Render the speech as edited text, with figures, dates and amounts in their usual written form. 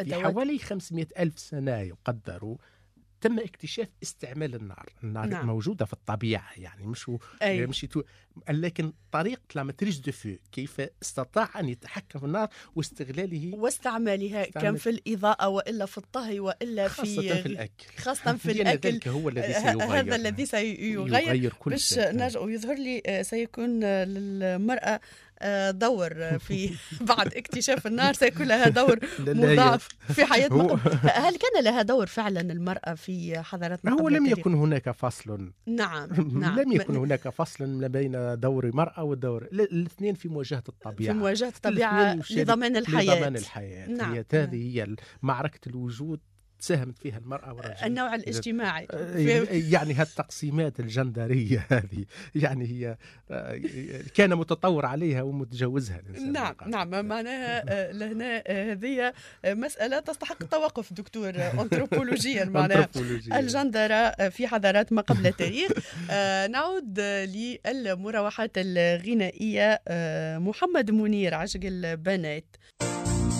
في حوالي 500 ألف سنة يقدر تم اكتشاف استعمال النار. نعم. موجودة في الطبيعة، يعني مش لكن طريقة لا ماتريس دو فو، كيف استطاع أن يتحكم في النار واستعمالها كان في الإضاءة وإلا في الطهي وإلا خاصة في الأكل. خاصة في الأكل. ذلك هو الذي سيغير، هذا الذي سيغير كل شيء. ويظهر لي سيكون للمرأة دور في بعد اكتشاف النار، سيكون لها دور مضاعف في حياتنا. هل كان لها دور فعلا المرأة في حضارتنا؟ هو لم يكن هناك فصل. نعم. لم يكن هناك فصل ما بين دور المرأة ودور الاثنين في مواجهة الطبيعة، في مواجهة الطبيعة لضمان الحياة. نعم. هذه هي معركة الوجود ساهمت فيها المرأة والرجل. النوع الاجتماعي يعني هالتقسيمات الجندرية هذه يعني هي كان متطور عليها ومتجوزها الإنسان. نعم. معناها لهنا هذه مسألة تستحق التوقف دكتور أنثروبولوجيا، معناها الجندرة في حضارات ما قبل التاريخ. نعود للمروحات الغنائية. محمد منير، عشق البنات.